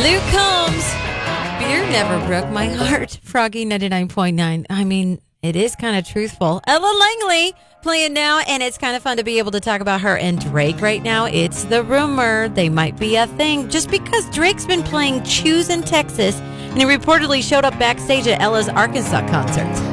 Luke Combs. Beer never broke my heart. Froggy 99.9. I mean, it is kind of truthful. Ella Langley playing now, and it's kind of fun to be able to talk about her and Drake right now. It's the rumor they might be a thing just because Drake's been playing Choose in Texas, and he reportedly showed up backstage at Ella's Arkansas concert.